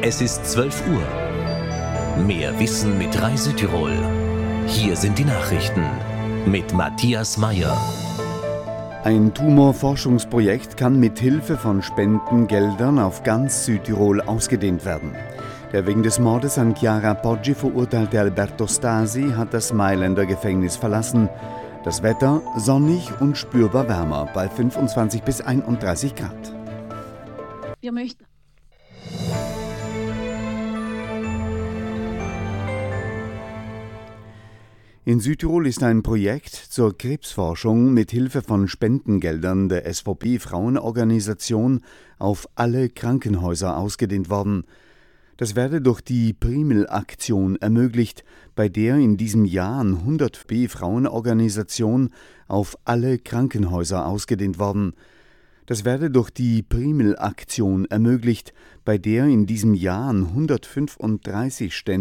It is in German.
Es ist 12 Uhr. Mehr Wissen mit Reisetirol. Hier sind die Nachrichten mit Matthias Meyer. Ein Tumorforschungsprojekt kann mit Hilfe von Spendengeldern auf ganz Südtirol ausgedehnt werden. Der wegen des Mordes an Chiara Poggi verurteilte Alberto Stasi hat das Mailänder Gefängnis verlassen. Das Wetter sonnig und spürbar wärmer bei 25 bis 31 Grad. Wir möchten In Südtirol ist ein Projekt zur Krebsforschung mit Hilfe von Spendengeldern der SVP-Frauenorganisation auf alle Krankenhäuser ausgedehnt worden. Das werde durch die Primel-Aktion ermöglicht, bei der in diesem Jahr an 100 B-Frauenorganisation auf alle Krankenhäuser ausgedehnt worden. Das werde durch die Primel-Aktion ermöglicht, bei der in diesem Jahr an 135 Ständen